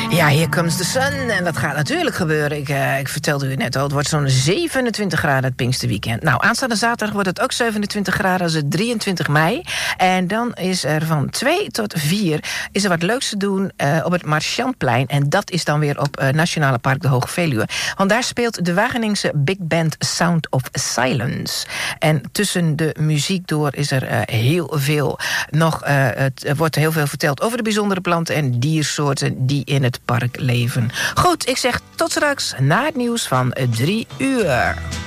Ja, here comes the sun. En dat gaat natuurlijk gebeuren. Ik vertelde u net al, het wordt zo'n 27 graden het Pinksterweekend. Nou, aanstaande zaterdag wordt het ook 27 graden als het 23 mei. En dan is er van 2 tot 4 is er wat leuks te doen op het Marchantplein. En dat is dan weer op Nationale Park de Hoge Veluwe. Want daar speelt de Wageningse big band Sound of Silence. En tussen de muziek door is er heel veel nog... er wordt heel veel verteld over de bijzondere planten en diersoorten die in het park leven. Goed, ik zeg tot straks na het nieuws van 3 uur.